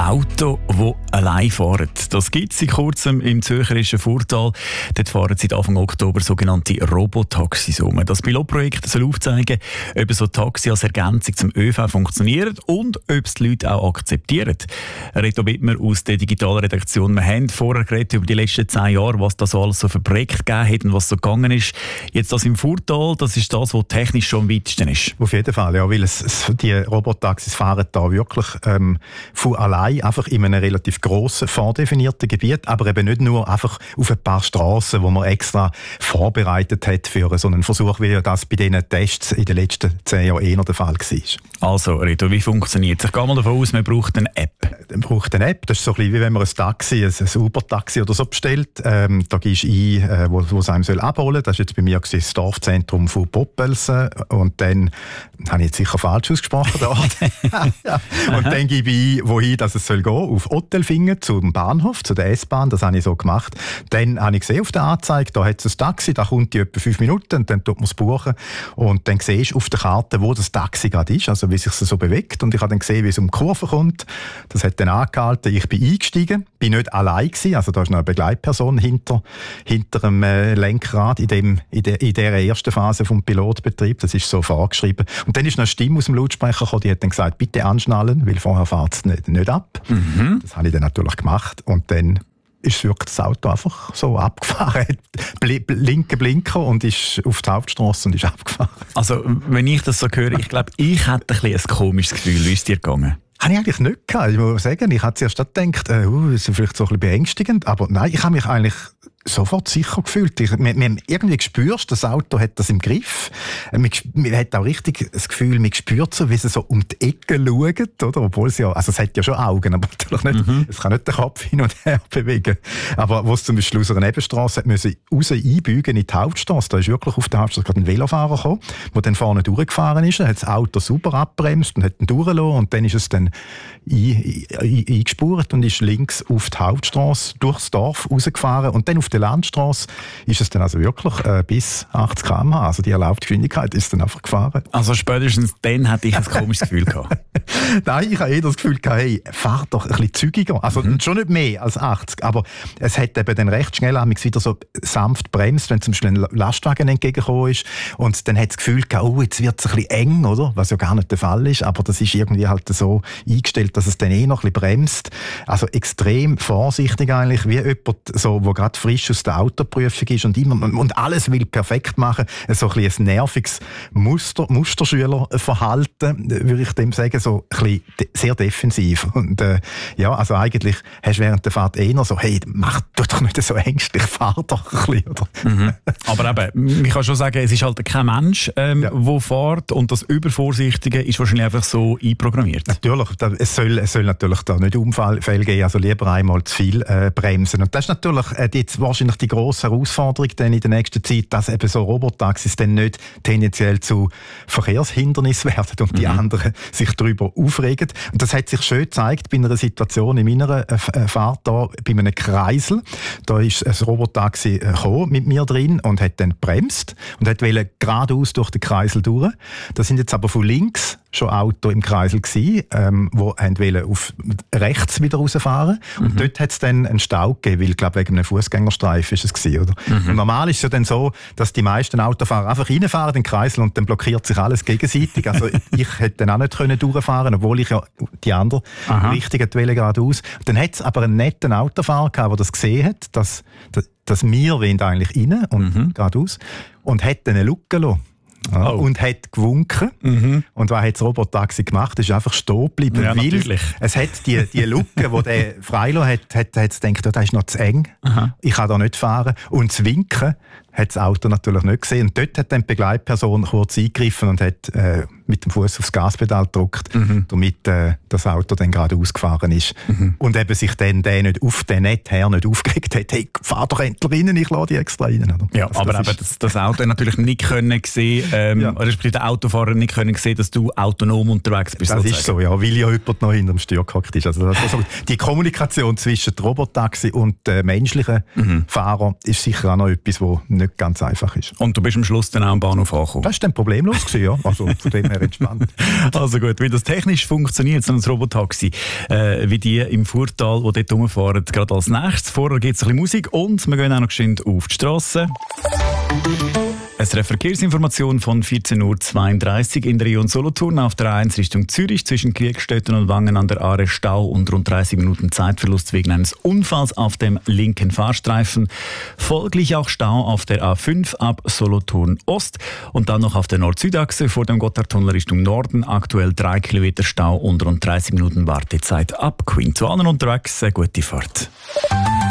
Auto, die allein fahren. Das gibt es seit kurzem im zürcherischen Furtal. Dort fahren seit Anfang Oktober sogenannte Robotaxis um. Das Pilotprojekt soll aufzeigen, ob so Taxi als Ergänzung zum ÖV funktioniert und ob es die Leute auch akzeptieren. Reto Wittmer aus der Digitalredaktion. Wir haben vorher geredet über die letzten 10 Jahre, was das alles so für Projekte gegeben hat und was so gegangen ist. Jetzt das im Furtal, das ist das, was technisch schon am weitesten ist. Auf jeden Fall, ja, weil die Robotaxis fahren da wirklich von allein, einfach in einem relativ grossen, vordefinierten Gebiet, aber eben nicht nur einfach auf ein paar Strassen, wo man extra vorbereitet hat für so einen Versuch, wie ja das bei diesen Tests in den letzten 10 Jahren eher der Fall war. Also, Reto, wie funktioniert es? Ich gehe mal davon aus, man braucht eine App. Man braucht eine App, das ist so ein bisschen wie wenn man ein Taxi, ein Uber-Taxi oder so bestellt. Da gibst du ein, wo es einem abholen soll. Das war jetzt bei mir das Dorfzentrum von Poppelsen. Und dann, habe ich jetzt sicher falsch ausgesprochen, der Ort. Ja. Und dann gebe ich ein, wohin dass es soll gehen, auf Ottelfingen zum Bahnhof, zu der S-Bahn. Das habe ich so gemacht. Dann habe ich gesehen auf der Anzeige, da hat es ein Taxi, da kommt die etwa 5 Minuten und dann tut man es buchen. Und dann siehst du auf der Karte, wo das Taxi gerade ist, also wie sich es so bewegt. Und ich habe dann gesehen, wie es um die Kurve kommt. Das hat dann angehalten. Ich bin eingestiegen, bin nicht allein gewesen, also da ist noch eine Begleitperson hinter dem Lenkrad in der ersten Phase vom Pilotbetrieb. Das ist so vorgeschrieben. Und dann ist noch eine Stimme aus dem Lautsprecher gekommen, die hat dann gesagt, bitte anschnallen, weil vorher fährt es nicht ab. Mhm. Das habe ich dann natürlich gemacht. Und dann ist wirklich das Auto einfach so abgefahren. Linke Blinker und ist auf die Hauptstrasse und ist abgefahren. Also, wenn ich das so höre, ich glaube, ich hätte ein komisches Gefühl. Wie ist es dir gegangen? Habe ich eigentlich nicht gehabt. Ich muss sagen, ich habe zuerst gedacht, das ist vielleicht so ein bisschen beängstigend, aber nein, ich habe mich eigentlich sofort sicher gefühlt. Man irgendwie spürst, das Auto hat das im Griff. Man hat auch richtig das Gefühl, man spürt so, wie sie so um die Ecke schaut, oder? Obwohl es ja, also es hat ja schon Augen, aber natürlich nicht, es kann nicht den Kopf hin und her bewegen. Aber wo es zum Beispiel aus einer Nebenstrasse hat müssen raus einbiegen in die Hauptstrasse, da ist wirklich auf der Hauptstrasse gerade ein Velofahrer gekommen, der dann vorne durchgefahren ist, hat das Auto super abbremst und hat ihn durchgelassen und dann ist es dann eingespurt und ist links auf die Hauptstrasse durchs Dorf rausgefahren und dann auf der Landstrasse ist es dann also wirklich bis 80 km/h, also die erlaubte Geschwindigkeit ist dann einfach gefahren. Also spätestens dann hatte ich ein komisches Gefühl gehabt. Nein, ich habe eher das Gefühl gehabt, hey, fahr doch ein bisschen zügiger. Also schon nicht mehr als 80, aber es hat eben dann recht schnell wieder so sanft bremst, wenn zum Beispiel ein Lastwagen entgegengekommen ist und dann hat das Gefühl gehabt, oh, jetzt wird es ein bisschen eng, oder? Was ja gar nicht der Fall ist, aber das ist irgendwie halt so eingestellt, dass es dann noch ein bisschen bremst. Also extrem vorsichtig eigentlich, wie jemand, so, der gerade frisch aus der Autoprüfung ist und alles will perfekt machen. So ein bisschen ein nerviges Musterschülerverhalten, würde ich dem sagen, so ein bisschen sehr defensiv. Und ja, also eigentlich hast du während der Fahrt eher so, hey, tu doch nicht so ängstlich, fahr doch ein bisschen, oder? Mhm. Aber eben, ich kann schon sagen, es ist halt kein Mensch, der fährt und das Übervorsichtige ist wahrscheinlich einfach so einprogrammiert. Natürlich, es soll natürlich da nicht Unfälle geben, also lieber einmal zu viel bremsen. Und das ist natürlich jetzt wahrscheinlich die grosse Herausforderung dann in der nächsten Zeit, dass eben so Robotaxis dann nicht tendenziell zu Verkehrshindernissen werden und die anderen sich darüber aufregen. Und das hat sich schön gezeigt bei einer Situation in meiner Fahrt da, bei einem Kreisel. Da ist ein Robotaxi gekommen mit mir drin und hat dann bremst und wollte geradeaus durch den Kreisel durch. Da sind jetzt aber von links schon Auto im Kreisel gewesen, wo wollten auf rechts wieder rausfahren. Und dort hat es dann einen Stau gegeben, weil, glaube wegen einem Fußgängerstreifen ist es gewesen, oder? Und normal ist es ja dann so, dass die meisten Autofahrer einfach reinfahren in den Kreisel und dann blockiert sich alles gegenseitig. Also ich hätte dann auch nicht können durchfahren, obwohl ich ja die andere Richtung wollte geradeaus. Dann hat es aber einen netten Autofahrer gehabt, der das gesehen hat, dass wir wollen eigentlich rein und geradeaus und hat dann eine Lücke gelassen. Ja, und hat gewunken. Und was hat das Robotaxi gemacht? Es ist einfach stehen geblieben. Ja, weil es hat die Lücke, die der freigelassen hat gedacht, das ist noch zu eng. Ich kann da nicht fahren. Und das Winken hat das Auto natürlich nicht gesehen. Und dort hat dann die Begleitperson kurz eingegriffen und hat mit dem Fuß aufs Gaspedal gedrückt, damit das Auto dann gerade ausgefahren ist. Und eben sich dann der nicht auf den Nether nicht aufgeregt hat, hey, fahr doch endlich rein, ich lade dich extra rein. Oder? Ja, also aber das Auto natürlich nicht können sehen, oder der Autofahrer nicht können sehen, dass du autonom unterwegs bist. Das ist so, ja, weil ja jemand noch hinter dem Steuer gehockt ist. Also die Kommunikation zwischen dem Robotaxi und den menschlichen Fahrern ist sicher auch noch etwas, was nicht nicht ganz einfach ist. Und du bist am Schluss dann auch am Bahnhof angekommen? Das war dann problemlos gewesen, ja. Also von dem her entspannt. Also gut, wie das technisch funktioniert, so ein Robotaxi, wie die im Furtal, die dort rumfahren, gerade als nächstes. Vorher gibt es ein bisschen Musik und wir gehen auch noch geschwind auf die Strasse. Eine Verkehrsinformation von 14.32 Uhr in der Region Solothurn auf der A1 Richtung Zürich zwischen Kriegstetten und Wangen an der Aare Stau und rund 30 Minuten Zeitverlust wegen eines Unfalls auf dem linken Fahrstreifen. Folglich auch Stau auf der A5 ab Solothurn Ost und dann noch auf der Nord-Süd-Achse vor dem Gotthardtunnel Richtung Norden. Aktuell 3 Kilometer Stau und rund 30 Minuten Wartezeit ab Queen. Zu allen unterwegs, eine gute Fahrt.